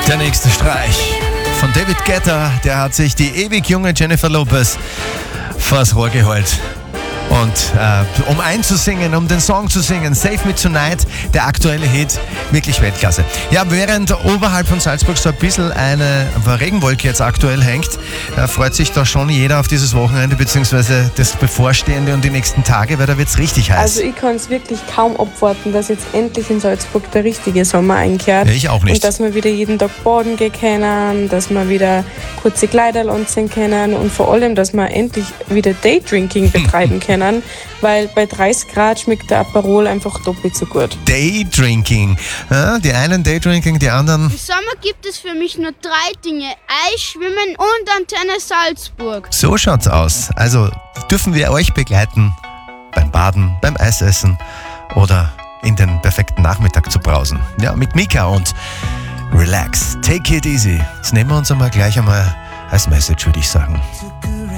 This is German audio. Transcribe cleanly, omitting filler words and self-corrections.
Der nächste Streich von David Guetta, der hat sich die ewig junge Jennifer Lopez vors Rohr geholt. Und um einzusingen, um den Song zu singen, Save Me Tonight, der aktuelle Hit, wirklich Weltklasse. Ja, während oberhalb von Salzburg so ein bisschen eine Regenwolke jetzt aktuell hängt, freut sich da schon jeder auf dieses Wochenende, beziehungsweise das bevorstehende und die nächsten Tage, weil da wird es richtig heiß. Also ich kann es wirklich kaum abwarten, dass jetzt endlich in Salzburg der richtige Sommer einkehrt. Ja, ich auch nicht. Und dass wir wieder jeden Tag baden gehen können, dass wir wieder kurze Kleider anziehen können und vor allem, dass wir endlich wieder Daydrinking betreiben können. Weil bei 30 Grad schmeckt der Aperol einfach doppelt so gut. Daydrinking. Ja, die einen Daydrinking, die anderen... Im Sommer gibt es für mich nur 3 Dinge. Eis, Schwimmen und Antenne Salzburg. So schaut's aus. Also dürfen wir euch begleiten beim Baden, beim Eisessen oder in den perfekten Nachmittag zu brausen. Ja, mit Mika und Relax. Take it easy. Das nehmen wir uns gleich einmal als Message, würde ich sagen.